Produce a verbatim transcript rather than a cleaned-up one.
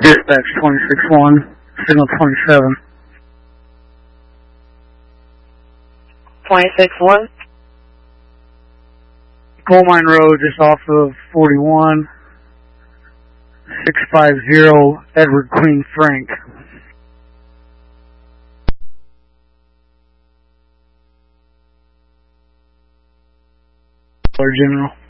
Dispatch twenty-six one, signal twenty-seven. twenty-six one? Coal Mine Road, just off of forty-one, six five zero, Edward Queen Frank. General.